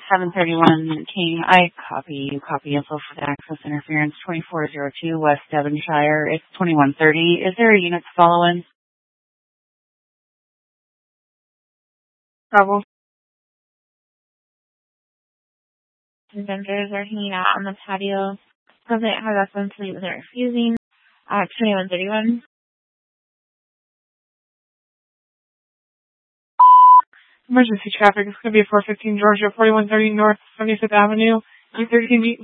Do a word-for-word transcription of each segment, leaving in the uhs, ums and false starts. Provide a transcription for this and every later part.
seven thirty-one King. I copy you. Copy info for the access interference. twenty-four oh two West Devonshire. It's twenty-one thirty. Is there a unit to follow in? Problem. Vendors are hanging out on the patio. President has asked them to leave. They're refusing. Uh, twenty-one thirty-one. Emergency traffic. It's going to be four fifteen Georgia, forty-one thirty North seventy-fifth Avenue. U thirteen meet.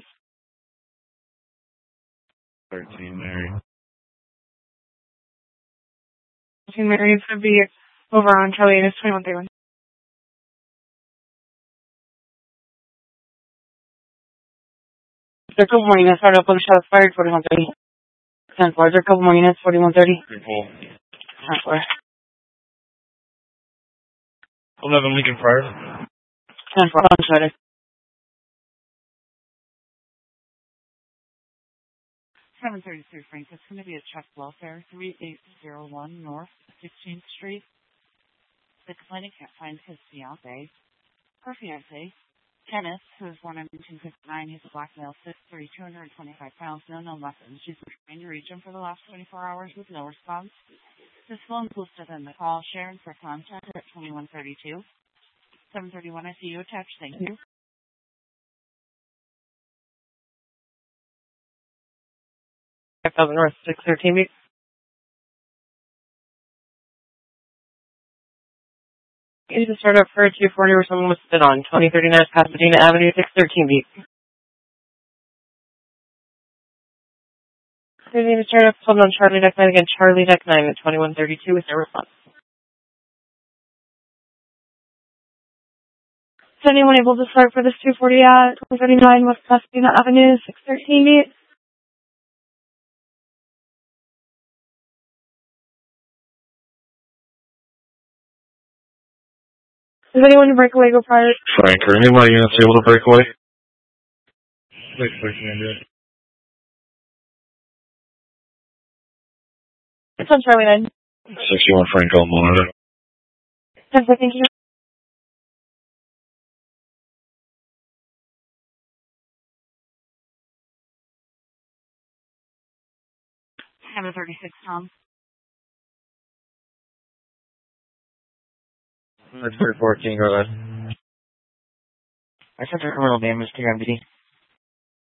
thirteen Mary. thirteen Mary. It's going to be over on Charlie, and it's twenty-one thirty-one. There are a couple more units. Start up on the shots fired, forty-one thirty. ten four. There are a couple more units, forty-one thirty. ten four. ten four. eleven Lincoln Friar. ten four. On Friday. seven thirty-three Frank. It's going to be a Chuck Welfare, thirty-eight oh one North sixteenth Street. The complainant can't find his fiancée. Her fiancé, Kenneth, who is one nineteen fifty-nine. He's a black male, six three, two hundred twenty-five pounds, no known weapons. She's been trying to reach him for the last twenty-four hours with no response. His phone is listed in the call. Sharon for contact at twenty-one thirty-two. seven thirty-one, I see you attached. Thank you. five thousand North, six thirteen. You need to start up for two forty where someone was spit on. twenty thirty-nine Pasadena Avenue, six thirteen beat. You need to start up hold on Charlie Deck nine again. Charlie Deck nine at twenty-one thirty-two with their response. Is anyone able to start for this two forty at twenty thirty-nine West Pasadena Avenue, six thirteen beat? Does anyone to break away go prior? Frank, are any of my units able to break away? Six thirteen. It's on Charlie nine. sixty-one Frank, I'll monitor. ten four, thank you. seven thirty-six Tom. thirty-four King, go ahead. I sent her criminal damage to your M D D.